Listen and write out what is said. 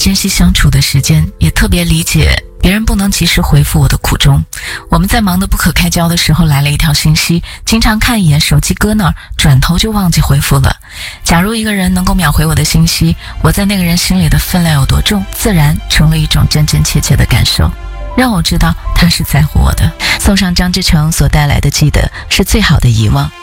珍惜相处的时间，也特别理解别人不能及时回复我的苦衷。我们在忙得不可开交的时候来了一条信息，经常看一眼手机搁那儿，转头就忘记回复了。假如一个人能够秒回我的信息，我在那个人心里的分量有多重，自然成了一种真真切切的感受，让我知道他是在乎我的。送上张志成所带来的记得是最好的遗忘。